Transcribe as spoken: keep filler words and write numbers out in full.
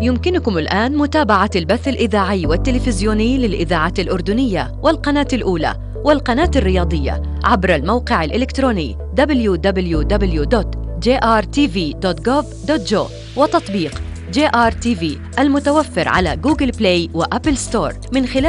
يمكنكم الآن متابعة البث الإذاعي والتلفزيوني للإذاعة الأردنية والقناة الأولى والقناة الرياضية عبر الموقع الإلكتروني دبليو دبليو دبليو دوت جي آر تي في دوت جوف دوت جو وتطبيق جي آر تي في المتوفر على جوجل بلاي وأبل ستور من خلال